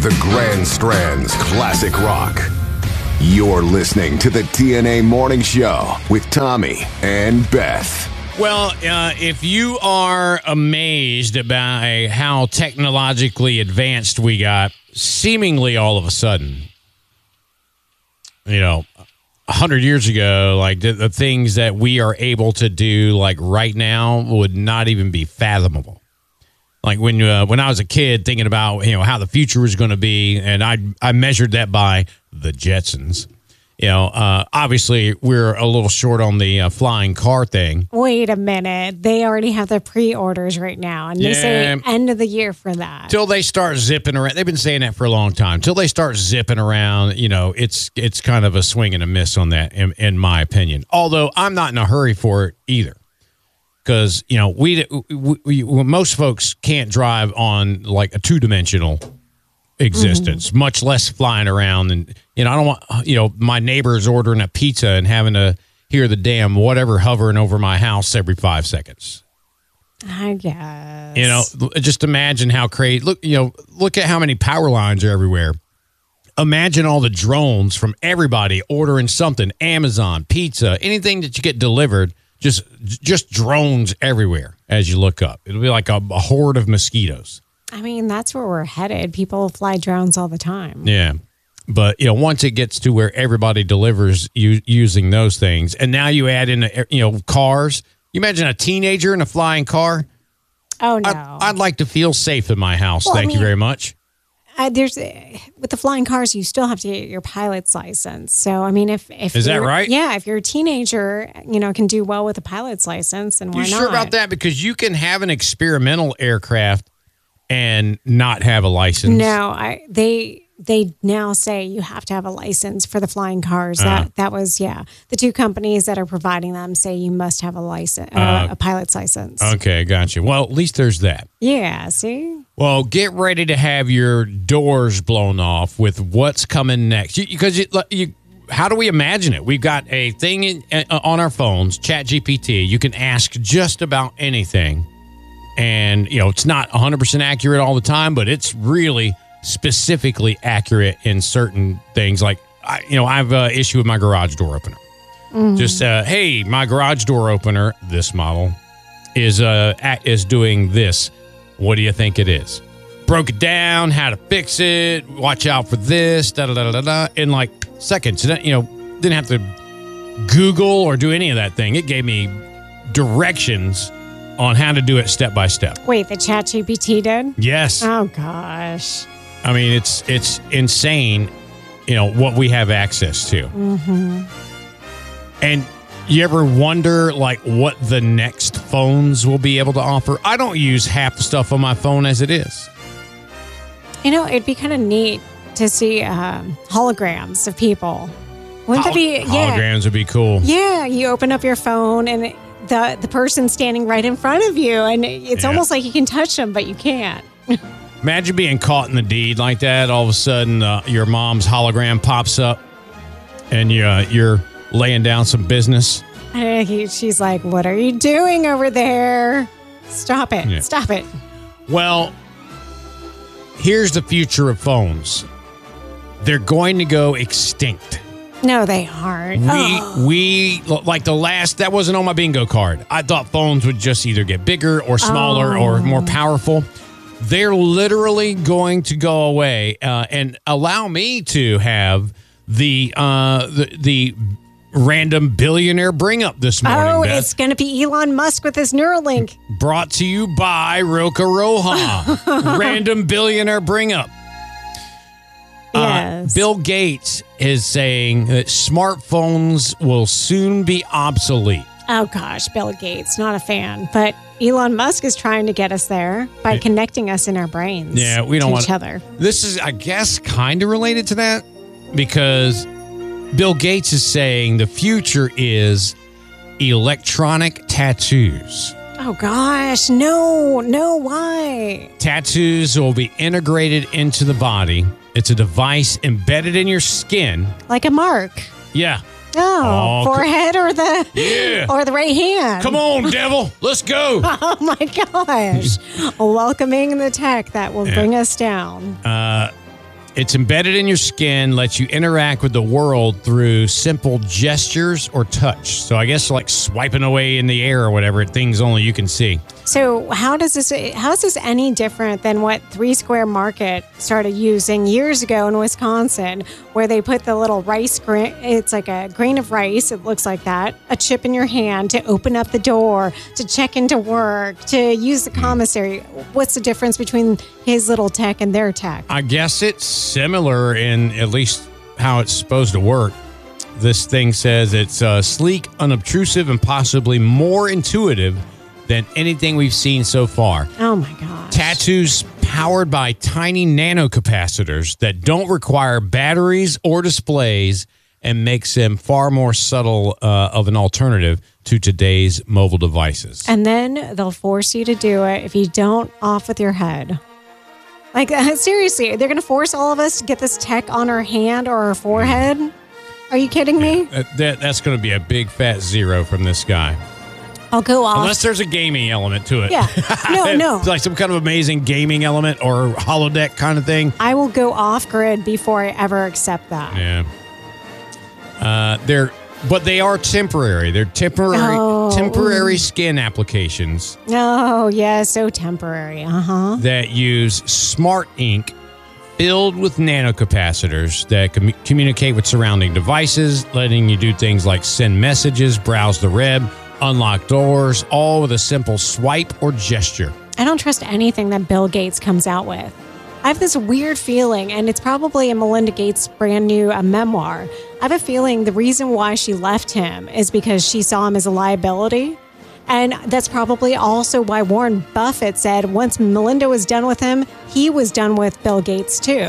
the Grand Strand's classic rock. You're listening to the TNA Morning Show with Tommy and Beth. Well, if you are amazed about how technologically advanced we got, seemingly all of a sudden, 100 years ago, like the things that we are able to do, like right now, would not even be fathomable. Like when I was a kid, thinking about how the future was going to be, and I measured that by the Jetsons. Obviously we're a little short on the flying car thing. Wait a minute. They already have the pre-orders right now, and they say end of the year for that. Till they start zipping around. They've been saying that for a long time. Till they start zipping around, it's kind of a swing and a miss on that, in my opinion. Although I'm not in a hurry for it either. Because, we most folks can't drive on like a two-dimensional existence, much less flying around. And, I don't want, my neighbors ordering a pizza and having to hear the damn whatever hovering over my house every 5 seconds. I guess. Just imagine how crazy. Look at how many power lines are everywhere. Imagine all the drones from everybody ordering something, Amazon, pizza, anything that you get delivered. Just drones everywhere as you look up. It'll be like a horde of mosquitoes. I mean, that's where we're headed. People fly drones all the time. Yeah. But, once it gets to where everybody delivers using those things, and now you add in, cars. You imagine a teenager in a flying car? Oh, no. I'd like to feel safe in my house. Well, Thank you very much. With the flying cars, you still have to get your pilot's license. So, I mean, if is that right? Yeah, if you're a teenager, can do well with a pilot's license, and why not? You sure about that? Because you can have an experimental aircraft and not have a license. No, they now say you have to have a license for the flying cars. That was the two companies that are providing them say you must have a license, a pilot's license. Okay, gotcha. Well, at least there's that. Yeah, see. Well, get ready to have your doors blown off with what's coming next. Because how do we imagine it? We've got a thing on our phones, ChatGPT. You can ask just about anything. And, it's not 100% accurate all the time, but it's really specifically accurate in certain things. Like, I've issue with my garage door opener. Mm-hmm. Just, hey, my garage door opener, this model, is doing this. What do you think it is? Broke it down, how to fix it, watch out for this, da-da-da-da-da, in like seconds. Didn't have to Google or do any of that thing. It gave me directions on how to do it step by step. Wait, the ChatGPT did? Yes. Oh, gosh. I mean, it's insane, what we have access to. Mm-hmm. And you ever wonder, like, what the next phones will be able to offer? I don't use half the stuff on my phone as it is. It'd be kind of neat to see holograms of people. Wouldn't that be? Holograms would be cool. Yeah, you open up your phone and the person's standing right in front of you, and it's almost like you can touch them, but you can't. Imagine being caught in the deed like that. All of a sudden, your mom's hologram pops up, and you're laying down some business. She's like, "What are you doing over there? Stop it! Yeah. Stop it!" Well, here's the future of phones. They're going to go extinct. No, they aren't. We like that wasn't on my bingo card. I thought phones would just either get bigger or smaller or more powerful. They're literally going to go away and allow me to have the random billionaire bring up this morning. Oh, Beth. it's going to be Elon Musk with his Neuralink. Brought to you by Roca Roja. Random billionaire bring up. Yes. Bill Gates is saying that smartphones will soon be obsolete. Oh, gosh, Bill Gates, not a fan. But Elon Musk is trying to get us there by connecting us in our brains we don't to want each other. This is, I guess, kind of related to that because Bill Gates is saying the future is electronic tattoos. Oh, gosh. No, why? Tattoos will be integrated into the body. It's a device embedded in your skin. Like a mark. Yeah. Oh, forehead or the right hand. Come on, devil. Let's go. Oh, my gosh. Welcoming the tech that will bring us down. It's embedded in your skin, lets you interact with the world through simple gestures or touch. So I guess like swiping away in the air or whatever, things only you can see. So how is this any different than what Three Square Market started using years ago in Wisconsin, where they put the little rice grain, it's like a grain of rice, it looks like that, a chip in your hand to open up the door, to check into work, to use the commissary. What's the difference between his little tech and their tech? I guess it's similar in at least how it's supposed to work. This thing says it's sleek, unobtrusive, and possibly more intuitive than anything we've seen so far. Oh my gosh. Tattoos powered by tiny nanocapacitors that don't require batteries or displays and makes them far more subtle of an alternative to today's mobile devices. And then they'll force you to do it if you don't off with your head. Like, seriously, they're going to force all of us to get this tech on our hand or our forehead? Are you kidding me? That's going to be a big fat zero from this guy. I'll go off. Unless there's a gaming element to it. Yeah. No. It's like some kind of amazing gaming element or holodeck kind of thing. I will go off grid before I ever accept that. Yeah. But they are temporary. They're temporary skin applications. Oh, yeah, so temporary. Uh-huh. That use smart ink filled with nanocapacitors that communicate with surrounding devices, letting you do things like send messages, browse the web, unlock doors, all with a simple swipe or gesture. I don't trust anything that Bill Gates comes out with. I have this weird feeling, and it's probably in Melinda Gates' brand new memoir. I have a feeling the reason why she left him is because she saw him as a liability. And that's probably also why Warren Buffett said once Melinda was done with him, he was done with Bill Gates too.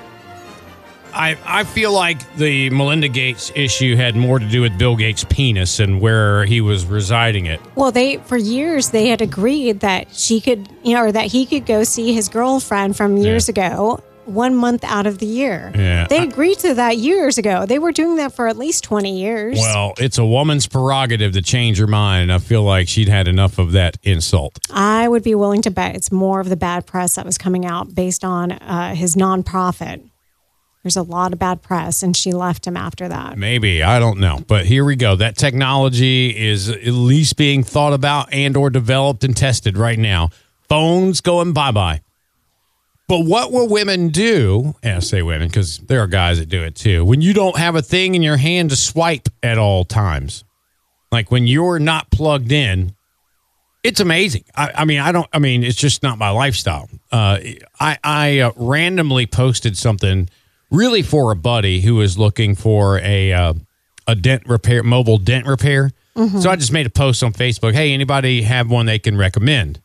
I feel like the Melinda Gates issue had more to do with Bill Gates' penis and where he was residing it. Well, for years they had agreed that she could, or that he could go see his girlfriend from years ago, 1 month out of the year. Yeah. They agreed to that years ago. They were doing that for at least 20 years. Well, it's a woman's prerogative to change her mind. I feel like she'd had enough of that insult. I would be willing to bet it's more of the bad press that was coming out based on his nonprofit. There's a lot of bad press, and she left him after that. Maybe. I don't know. But here we go. That technology is at least being thought about and or developed and tested right now. Phones going bye-bye. But what will women do? And I say women because there are guys that do it too. When you don't have a thing in your hand to swipe at all times. Like when you're not plugged in, it's amazing. I mean, it's just not my lifestyle. I randomly posted something really for a buddy who was looking for a dent repair, mobile dent repair. Mm-hmm. So I just made a post on Facebook. Hey, anybody have one they can recommend?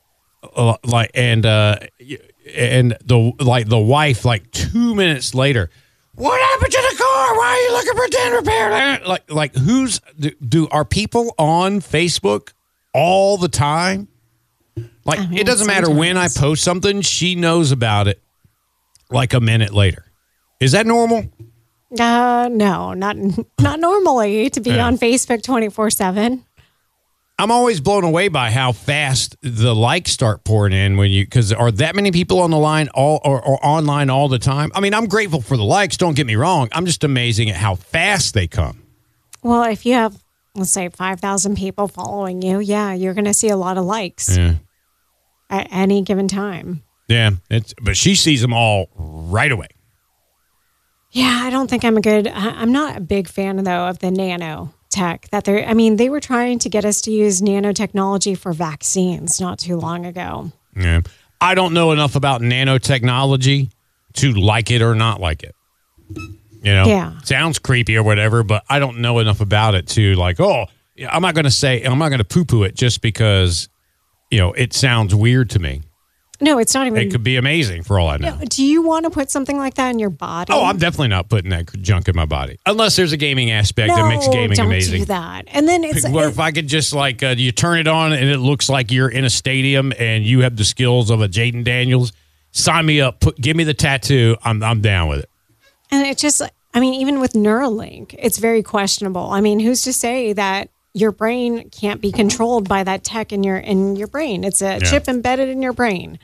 And the wife, like 2 minutes later, what happened to the car? Why are you looking for dent repair? Are people on Facebook all the time? Like, I mean, it doesn't matter when I post something, she knows about it like a minute later. Is that normal? No, not normally to be on Facebook 24/7. I'm always blown away by how fast the likes start pouring in because are that many people on the line or online all the time? I mean, I'm grateful for the likes. Don't get me wrong. I'm just amazing at how fast they come. Well, if you have, let's say, 5,000 people following you, you're going to see a lot of likes at any given time. Yeah, but she sees them all right away. Yeah, I don't think I'm not a big fan, though, of the nano tech that they were trying to get us to use nanotechnology for vaccines not too long ago. Yeah. I don't know enough about nanotechnology to like it or not like it. Sounds creepy or whatever, but I don't know enough about it to like, I'm not going to poo-poo it just because, it sounds weird to me. No, it's not even. It could be amazing for all I know. Do you want to put something like that in your body? Oh, I'm definitely not putting that junk in my body. Unless there's a gaming aspect that makes gaming amazing. No, don't do that. And then if I could just you turn it on and it looks like you're in a stadium and you have the skills of a Jaden Daniels, sign me up. Give me the tattoo. I'm down with it. And it just, even with Neuralink, it's very questionable. Who's to say that your brain can't be controlled by that tech in your brain? It's a chip embedded in your brain.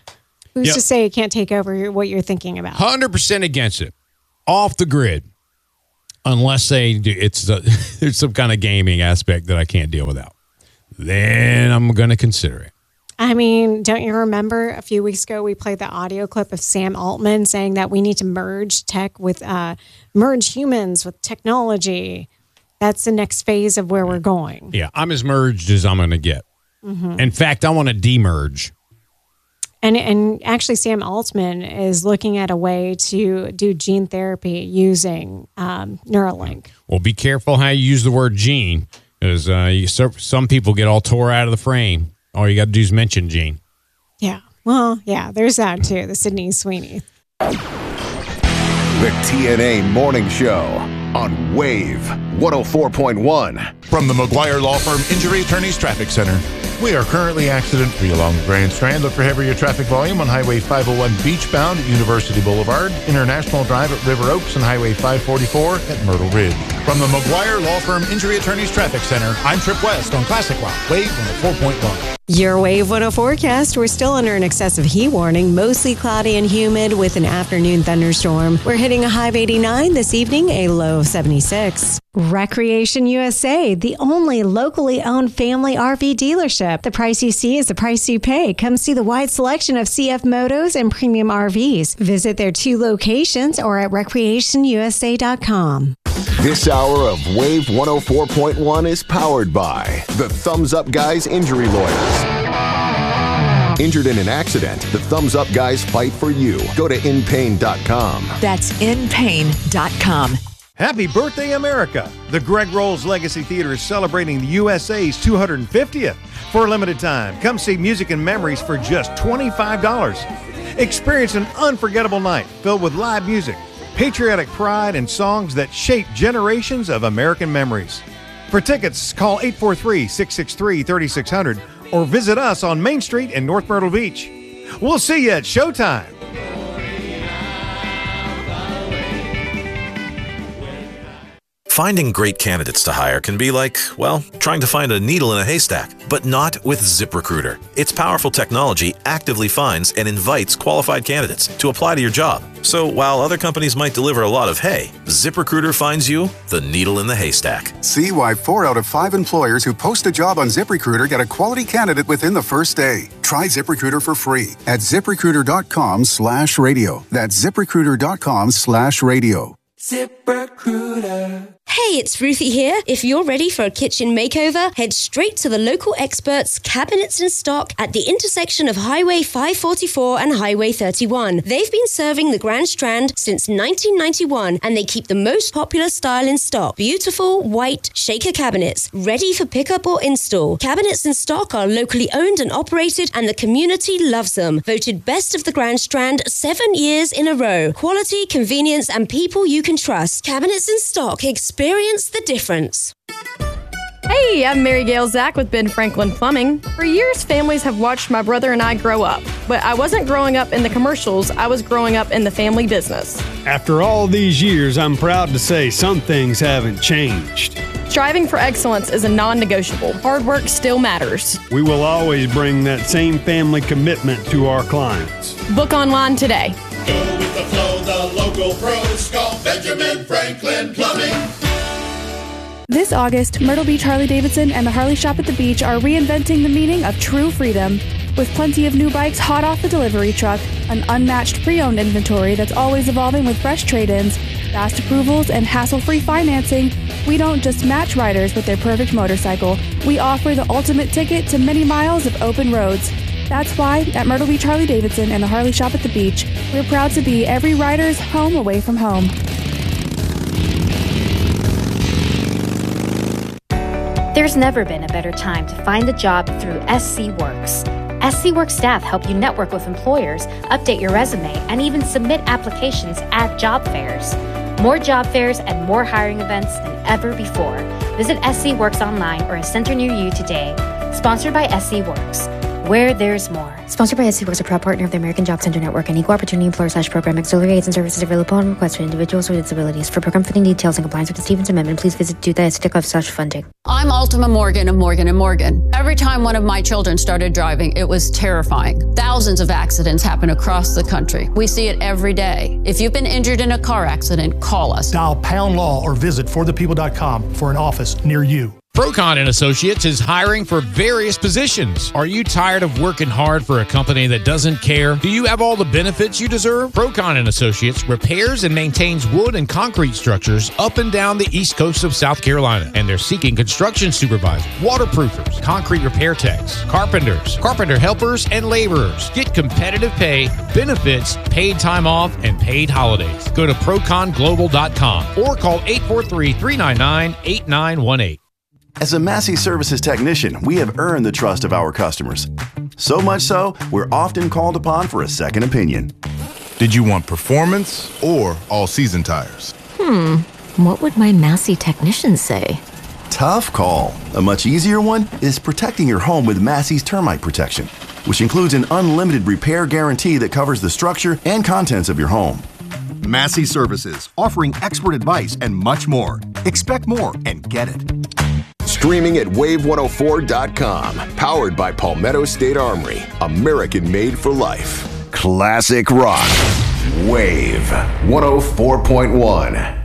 Who's to say it can't take over what you're thinking about? 100% against it. Off the grid. Unless they do, there's some kind of gaming aspect that I can't deal without. Then I'm going to consider it. I mean, don't you remember a few weeks ago we played the audio clip of Sam Altman saying that we need to merge humans with technology. That's the next phase of where we're going. Yeah, I'm as merged as I'm going to get. Mm-hmm. In fact, I want to demerge. And actually, Sam Altman is looking at a way to do gene therapy using Neuralink. Well, be careful how you use the word gene, because some people get all tore out of the frame. All you got to do is mention gene. Yeah. Well, yeah, there's that too, the Sydney Sweeney. The TNA Morning Show on Wave 104.1. From the McGuire Law Firm Injury Attorneys Traffic Center. We are currently accident-free along the Grand Strand. Look for heavier traffic volume on Highway 501 beachbound at University Boulevard, International Drive at River Oaks, and Highway 544 at Myrtle Ridge. From the McGuire Law Firm Injury Attorneys Traffic Center, I'm Trip West on Classic Rock, Wave 104.1. Your Wave 104 forecast. We're still under an excessive heat warning, mostly cloudy and humid with an afternoon thunderstorm. We're hitting a high of 89 this evening, a low of 76. Recreation USA, the only locally owned family RV dealership. The price you see is the price you pay. Come see the wide selection of CF Motos and premium RVs. Visit their 2 locations or at recreationusa.com. This hour of Wave 104.1 is powered by the Thumbs Up Guys Injury Lawyers. Injured in an accident, the Thumbs Up Guys fight for you. Go to inpain.com. That's inpain.com. Happy birthday, America! The Greg Rolls Legacy Theater is celebrating the USA's 250th. For a limited time, come see Music and Memories for just $25. Experience an unforgettable night filled with live music, patriotic pride, and songs that shape generations of American memories. For tickets, call 843-663-3600 or visit us on Main Street in North Myrtle Beach. We'll see you at showtime. Finding great candidates to hire can be like, well, trying to find a needle in a haystack, but not with ZipRecruiter. Its powerful technology actively finds and invites qualified candidates to apply to your job. So while other companies might deliver a lot of hay, ZipRecruiter finds you the needle in the haystack. See why 4 out of 5 employers who post a job on ZipRecruiter get a quality candidate within the first day. Try ZipRecruiter for free at ZipRecruiter.com/radio. That's ZipRecruiter.com/radio. ZipRecruiter. Hey, it's Ruthie here. If you're ready for a kitchen makeover, head straight to the local experts, Cabinets in Stock, at the intersection of Highway 544 and Highway 31. They've been serving the Grand Strand since 1991, and they keep the most popular style in stock. Beautiful, white, shaker cabinets, ready for pickup or install. Cabinets in Stock are locally owned and operated, and the community loves them. Voted best of the Grand Strand 7 years in a row. Quality, convenience, and people you can trust. Cabinets in Stock. Experience the difference. Hey, I'm Mary Gail Zach with Ben Franklin Plumbing. For years, families have watched my brother and I grow up. But I wasn't growing up in the commercials, I was growing up in the family business. After all these years, I'm proud to say some things haven't changed. Striving for excellence is a non-negotiable. Hard work still matters. We will always bring that same family commitment to our clients. Book online today. Go with the flow, the local pros. Call Benjamin Franklin Plumbing. This August, Myrtle Beach Harley-Davidson and the Harley Shop at the Beach are reinventing the meaning of true freedom. With plenty of new bikes hot off the delivery truck, an unmatched pre-owned inventory that's always evolving with fresh trade-ins, fast approvals, and hassle-free financing, we don't just match riders with their perfect motorcycle. We offer the ultimate ticket to many miles of open roads. That's why, at Myrtle Beach Harley-Davidson and the Harley Shop at the Beach, we're proud to be every rider's home away from home. There's never been a better time to find a job through SC Works. SC Works staff help you network with employers, update your resume, and even submit applications at job fairs. More job fairs and more hiring events than ever before. Visit SC Works online or a center near you today. Sponsored by SC Works. where there's more. Sponsored by SC Works, a proud partner of the American Job Center Network and Equal Opportunity Employer/Program. Auxiliary aids and services available on request for individuals with disabilities. For program funding details and compliance with the Stevens Amendment, please visit do.sc.gov/funding. I'm Ultima Morgan of Morgan & Morgan. Every time one of my children started driving, it was terrifying. Thousands of accidents happen across the country. We see it every day. If you've been injured in a car accident, call us. Dial pound law or visit forthepeople.com for an office near you. Procon and Associates is hiring for various positions. Are you tired of working hard for a company that doesn't care? Do you have all the benefits you deserve? Procon and Associates repairs and maintains wood and concrete structures up and down the east coast of South Carolina. And they're seeking construction supervisors, waterproofers, concrete repair techs, carpenters, carpenter helpers, and laborers. Get competitive pay, benefits, paid time off, and paid holidays. Go to proconglobal.com or call 843-399-8918. As a Massey Services technician, we have earned the trust of our customers. So much so, we're often called upon for a second opinion. Did you want performance or all-season tires? What would my Massey technician say? Tough call. A much easier one is protecting your home with Massey's termite protection, which includes an unlimited repair guarantee that covers the structure and contents of your home. Massey Services, offering expert advice and much more. Expect more and get it. Streaming at wave104.com. Powered by Palmetto State Armory. American made for life. Classic rock. Wave 104.1.